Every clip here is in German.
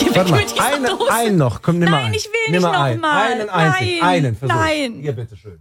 Geh weg mit dieser Dose. Einen noch, komm, nimm mal einen. Nein, ich will nicht nochmal. Einen einzigen. Einen, versuch. Nein. Hier, bitteschön.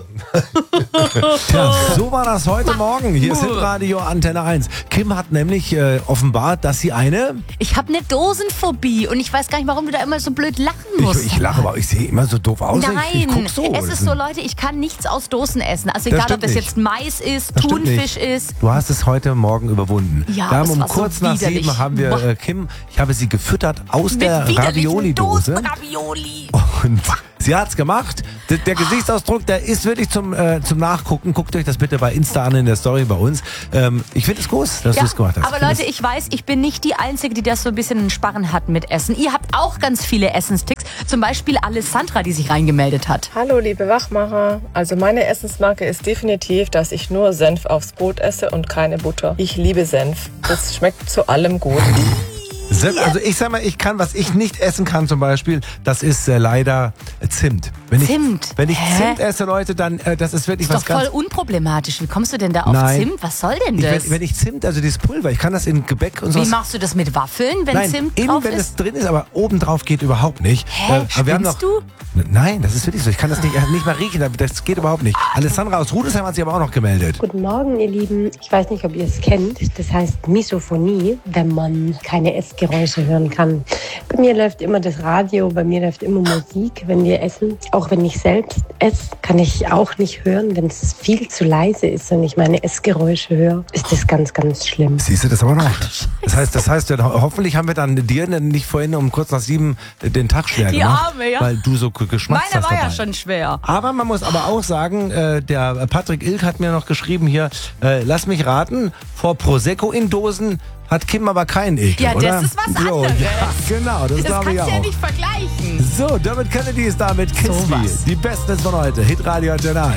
Tja, so war das heute Morgen. Hier ist Hitradio Antenne 1. Kim hat nämlich offenbart, dass sie Ich habe eine Dosenphobie und ich weiß gar nicht, warum du da immer so blöd lachen musst. Ich lache, aber ich sehe immer so doof aus. Nein, ich guck so. es ist so, Leute, ich kann nichts aus Dosen essen. Also egal, ob das jetzt Mais ist, Thunfisch ist. Du hast es heute Morgen überwunden. Ja, wir haben es war kurz so nach widerlich. 7 haben wir Kim, ich habe sie gefüttert aus Mit der widerlichen Ravioli-Dose. Dosen-Ravioli. Und sie hat's gemacht. Der Gesichtsausdruck, der ist wirklich zum Nachgucken. Guckt euch das bitte bei Insta an in der Story bei uns. Ich finde es groß, dass du es gemacht hast. Aber Leute, ich weiß, ich bin nicht die Einzige, die das so ein bisschen einen Sparren hat mit Essen. Ihr habt auch ganz viele Essenstipps. Zum Beispiel Alessandra, die sich reingemeldet hat. Hallo liebe Wachmacher, also meine Essensmarke ist definitiv, dass ich nur Senf aufs Brot esse und keine Butter. Ich liebe Senf, das schmeckt zu allem gut. Also ich sag mal, was ich nicht essen kann zum Beispiel, das ist leider Zimt. Wenn ich Zimt esse, Leute, dann das ist wirklich Ist was doch voll ganz... unproblematisch. Wie kommst du denn da auf Nein. Zimt? Was soll denn das? Wenn ich Zimt, also dieses Pulver, ich kann das in Gebäck und so. Wie machst du das mit Waffeln, wenn Zimt drauf wenn ist? es drin ist, aber oben drauf geht überhaupt nicht. Hä? Wir haben noch, du? Nein, das ist wirklich so. Ich kann das nicht mal riechen, das geht überhaupt nicht. Alessandra aus Rudesheim hat sich aber auch noch gemeldet. Guten Morgen, ihr Lieben. Ich weiß nicht, ob ihr es kennt. Das heißt Misophonie, wenn man keine Essgeräusche hören kann. Bei mir läuft immer das Radio, bei mir läuft immer Musik, wenn wir essen. Auch wenn ich selbst esse, kann ich auch nicht hören, wenn es viel zu leise ist und ich meine Essgeräusche höre, ist das ganz, ganz schlimm. Siehst du das aber noch? Das heißt, hoffentlich haben wir dann dir nicht vorhin um kurz nach 7 den Tag schwer Die gemacht, Arme, ja. weil du so geschmatzt Meiner hast war ja dabei. schon schwer. Aber man muss aber auch sagen, der Patrick Ilk hat mir noch geschrieben hier, lass mich raten, vor Prosecco in Dosen hat Kim aber keinen Ekel, Ja, oder? das ist was So, anderes. ja, genau, das Das glaube ich kannst du ja auch. nicht vergleichen. So, David Kennedy ist da mit Kinsley. Sowas. Die Besten von heute. Hitradio Antenne 1.